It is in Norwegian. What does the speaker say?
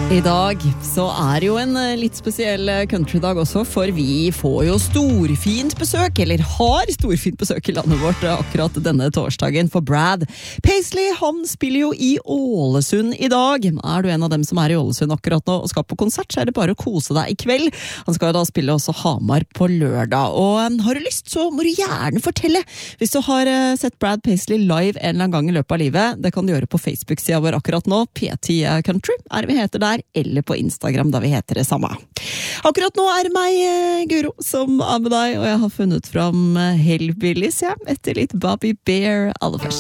I dag så jo en litt spesiell countrydag også, for vi får jo storfint besøk, eller har storfint besøk i landet vårt akkurat denne torsdagen, for Brad Paisley, han spiller jo i Ålesund i dag. Du en av dem som i Ålesund akkurat nå og skal på konsert, så det bare å kose deg i kveld. Han skal da spille også Hamar på lørdag, og har du lyst, så må du gjerne fortelle hvis du har sett Brad Paisley live en eller annen gang i løpet av livet. Det kan du gjøre på Facebook-siden vår akkurat nå, P10 Country, det vi heter der, eller på Instagram da vi heter det samme. Akkurat nå det meg, Guro, som med deg, og jeg har funnet fram Hellbillies, etter litt Bobby Bear aller først.